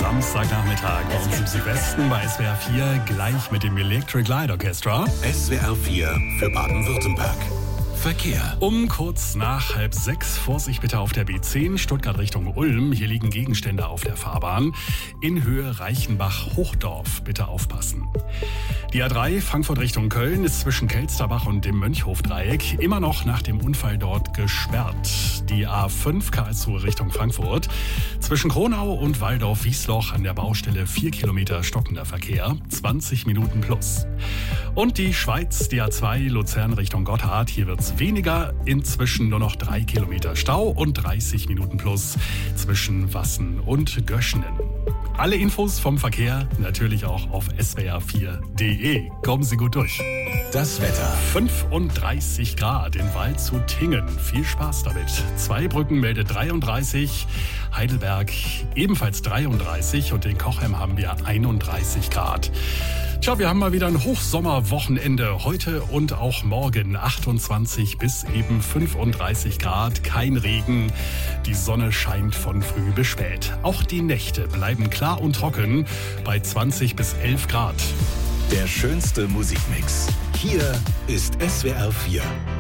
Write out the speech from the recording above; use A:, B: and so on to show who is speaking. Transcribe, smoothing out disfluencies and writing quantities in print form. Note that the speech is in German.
A: Samstagnachmittag bei uns im Südwesten bei SWR 4 gleich mit dem Electric Light Orchestra.
B: SWR 4 für Baden-Württemberg. Verkehr.
A: Um kurz nach 5:30 Vorsicht bitte auf der B10 Stuttgart Richtung Ulm. Hier liegen Gegenstände auf der Fahrbahn. In Höhe Reichenbach-Hochdorf. Bitte aufpassen. Die A3 Frankfurt Richtung Köln ist zwischen Kelsterbach und dem Mönchhofdreieck immer noch nach dem Unfall dort gesperrt. Die A5 Karlsruhe Richtung Frankfurt. Zwischen Kronau und Waldorf-Wiesloch an der Baustelle 4 Kilometer stockender Verkehr. 20 Minuten plus. Und die Schweiz, die A2 Luzern Richtung Gotthard. Hier wird's weniger, inzwischen nur noch 3 Kilometer Stau und 30 Minuten plus zwischen Wassen und Göschenen. Alle Infos vom Verkehr natürlich auch auf swr4.de. Kommen Sie gut durch.
B: Das Wetter.
A: 35 Grad in Waldshut-Tingen. Viel Spaß damit. Zweibrücken meldet 33, Heidelberg ebenfalls 33 und in Cochem haben wir 31 Grad. Tja, wir haben mal wieder ein Hochsommerwochenende. Heute und auch morgen 28 bis eben 35 Grad. Kein Regen. Die Sonne scheint von früh bis spät. Auch die Nächte bleiben klar und trocken bei 20 bis 11 Grad.
B: Der schönste Musikmix. Hier ist SWR 4.